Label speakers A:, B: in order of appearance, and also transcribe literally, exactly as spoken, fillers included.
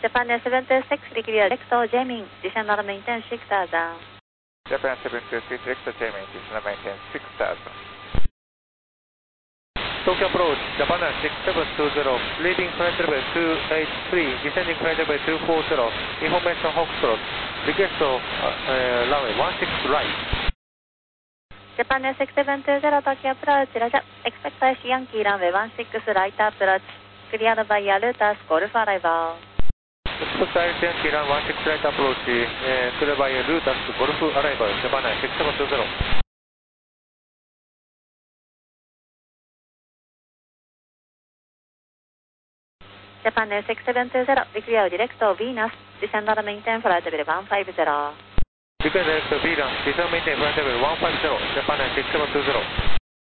A: Japan seven two six, require direct to Jamming, additional maintain six thousand.
B: Japan seven two six, direct to Jamming, additional maintain six thousand. Tokyo approach, Japan six seven two zero, leading flight level two eight three, descending flight level two four zero, information Foxtrot, request to uh, runway one six right.
A: Japan six seven two zero, Tokyo approach, Roger, expect I C Yankee runway one six right approach, cleared by Yalutas, Golf arrival.
B: Expect I C Yankee run one six right approach, uh, cleared by Yalutas, Golf arrival, Japan six seven two zero.
A: Japan six seven two zero, require direct to Venus, descend and maintain flight level one five zero.
B: Require direct to Venus, descend and maintain flight level one five zero, Japan six seven two zero.